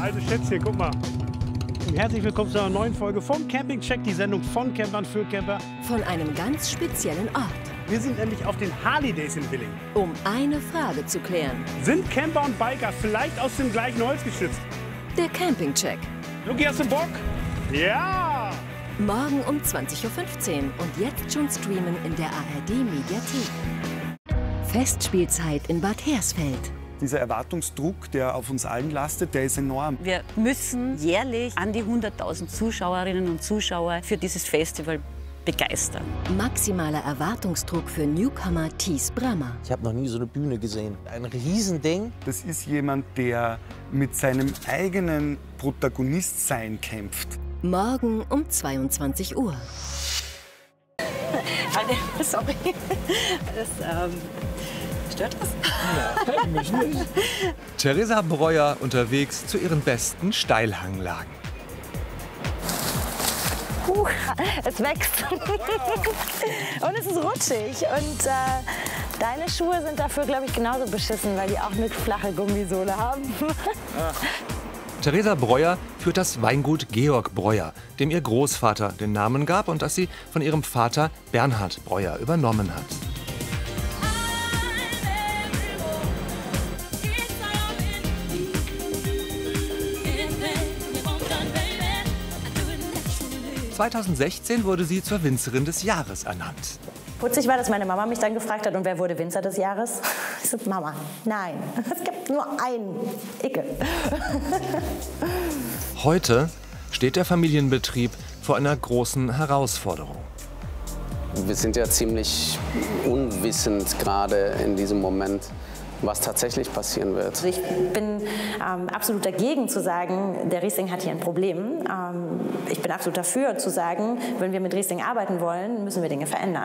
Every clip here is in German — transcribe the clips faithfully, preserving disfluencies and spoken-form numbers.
alte Schätzchen, guck mal. Und herzlich willkommen zu einer neuen Folge vom Campingcheck, die Sendung von Campern für Camper. Von einem ganz speziellen Ort. Wir sind nämlich auf den Harley Days in Willingen. Um eine Frage zu klären. Sind Camper und Biker vielleicht aus dem gleichen Holz geschnitzt? Der Campingcheck. Luki, hast du Bock? Ja! Morgen um zwanzig Uhr fünfzehn und jetzt schon streamen in der A R D-Mediathek. Festspielzeit in Bad Hersfeld. Dieser Erwartungsdruck, der auf uns allen lastet, der ist enorm. Wir müssen jährlich an die hunderttausend Zuschauerinnen und Zuschauer für dieses Festival begeistern. Maximaler Erwartungsdruck für Newcomer Thies Brammer. Ich habe noch nie so eine Bühne gesehen. Ein Riesending. Das ist jemand, der mit seinem eigenen Protagonistsein kämpft. Morgen um zweiundzwanzig Uhr. Sorry. Das, ähm, stört das? Ja, mich nicht. Theresa Breuer unterwegs zu ihren besten Steilhanglagen. Puh, es wächst. Und es ist rutschig. Und äh, deine Schuhe sind dafür, glaube ich, genauso beschissen, weil die auch eine flache Gummisohle haben. Theresa Breuer führt das Weingut Georg Breuer, dem ihr Großvater den Namen gab und das sie von ihrem Vater Bernhard Breuer übernommen hat. zweitausendsechzehn wurde sie zur Winzerin des Jahres ernannt. Putzig war, dass meine Mama mich dann gefragt hat, und wer wurde Winzer des Jahres? Ich so, Mama, nein, es gibt nur einen. Icke. Heute steht der Familienbetrieb vor einer großen Herausforderung. Wir sind ja ziemlich unwissend gerade in diesem Moment, was tatsächlich passieren wird. Also ich bin ähm, absolut dagegen zu sagen, der Riesling hat hier ein Problem. Ähm, ich bin absolut dafür zu sagen, wenn wir mit Riesling arbeiten wollen, müssen wir Dinge verändern.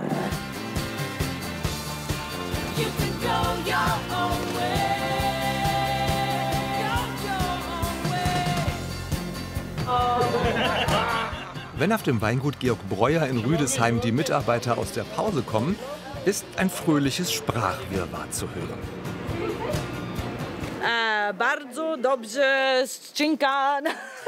Wenn auf dem Weingut Georg Breuer in Rüdesheim die Mitarbeiter aus der Pause kommen, ist ein fröhliches Sprachwirrwarr zu hören. Äh, bardzo dobrze, Stinkan.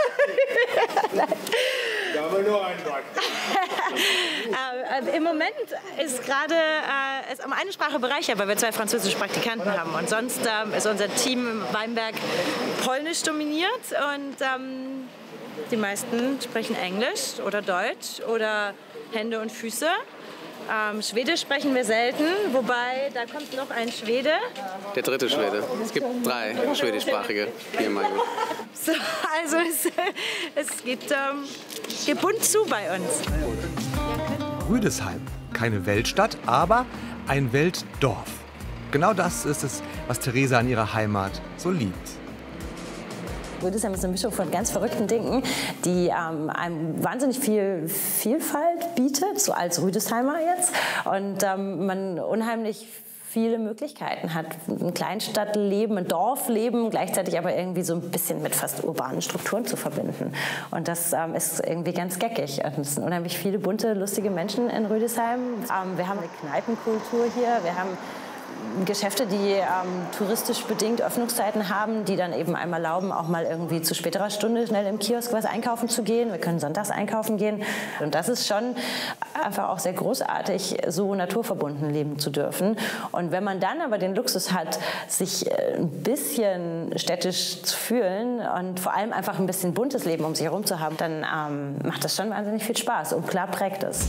Da haben wir nur einen Tag. äh, Im Moment ist gerade äh, ist um eine Sprache bereichert, weil wir zwei französische Praktikanten haben. Und sonst ähm, ist unser Team im Weinberg polnisch dominiert. Und ähm, die meisten sprechen Englisch oder Deutsch oder Hände und Füße. Ähm, Schwedisch sprechen wir selten, wobei da kommt noch ein Schwede. Der dritte Schwede. Es gibt drei schwedischsprachige hier im Weingut. So, also es, es geht, ähm, geht bunt zu bei uns. Rüdesheim, keine Weltstadt, aber ein Weltdorf. Genau das ist es, was Theresa an ihrer Heimat so liebt. Rüdesheim ist eine Mischung von ganz verrückten Dingen, die ähm, einem wahnsinnig viel Vielfalt bietet, so als Rüdesheimer jetzt. Und ähm, man unheimlich viele Möglichkeiten hat. Ein Kleinstadtleben, ein Dorfleben, gleichzeitig aber irgendwie so ein bisschen mit fast urbanen Strukturen zu verbinden. Und das ähm, ist irgendwie ganz geckig. Und es sind unheimlich viele bunte, lustige Menschen in Rüdesheim. Ähm, wir haben eine Kneipenkultur hier, wir haben Geschäfte, die ähm, touristisch bedingt Öffnungszeiten haben, die dann eben einem erlauben, auch mal irgendwie zu späterer Stunde schnell im Kiosk was einkaufen zu gehen. Wir können sonntags einkaufen gehen. Und das ist schon einfach auch sehr großartig, so naturverbunden leben zu dürfen. Und wenn man dann aber den Luxus hat, sich ein bisschen städtisch zu fühlen und vor allem einfach ein bisschen buntes Leben um sich herum zu haben, dann ähm, macht das schon wahnsinnig viel Spaß und klar prägt es.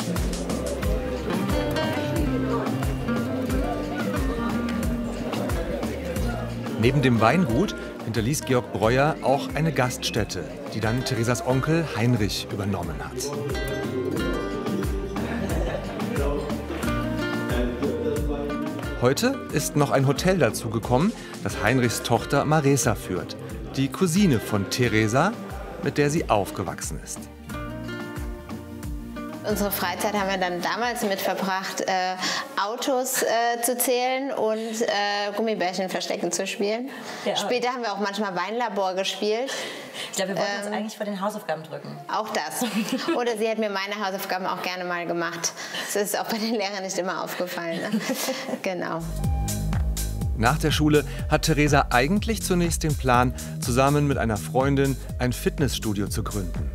Neben dem Weingut hinterließ Georg Breuer auch eine Gaststätte, die dann Theresas Onkel Heinrich übernommen hat. Heute ist noch ein Hotel dazugekommen, das Heinrichs Tochter Maresa führt, die Cousine von Theresa, mit der sie aufgewachsen ist. Unsere Freizeit haben wir dann damals mit verbracht, äh, Autos äh, zu zählen und äh, Gummibärchen verstecken zu spielen. Ja. Später haben wir auch manchmal Weinlabor gespielt. Ich glaube, wir wollten ähm, uns eigentlich vor den Hausaufgaben drücken. Auch das. Oder sie hat mir meine Hausaufgaben auch gerne mal gemacht. Das ist auch bei den Lehrern nicht immer aufgefallen. Ne? Genau. Nach der Schule hat Theresa eigentlich zunächst den Plan, zusammen mit einer Freundin ein Fitnessstudio zu gründen.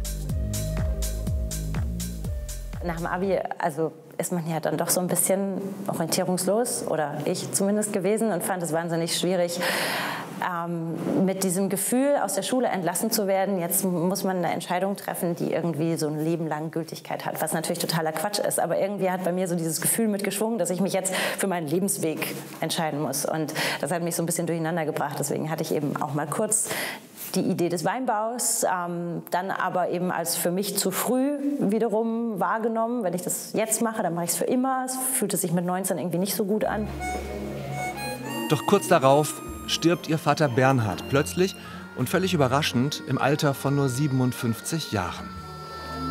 Nach dem Abi, also ist man ja dann doch so ein bisschen orientierungslos, oder ich zumindest gewesen, und fand es wahnsinnig schwierig, ähm, mit diesem Gefühl aus der Schule entlassen zu werden. Jetzt muss man eine Entscheidung treffen, die irgendwie so ein Leben lang Gültigkeit hat, was natürlich totaler Quatsch ist. Aber irgendwie hat bei mir so dieses Gefühl mitgeschwungen, dass ich mich jetzt für meinen Lebensweg entscheiden muss. Und das hat mich so ein bisschen durcheinander gebracht. Deswegen hatte ich eben auch mal kurz die Idee des Weinbaus, ähm, dann aber eben als für mich zu früh wiederum wahrgenommen. Wenn ich das jetzt mache, dann mache ich es für immer. Es fühlt sich mit neunzehn irgendwie nicht so gut an. Doch kurz darauf stirbt ihr Vater Bernhard plötzlich und völlig überraschend im Alter von nur siebenundfünfzig Jahren.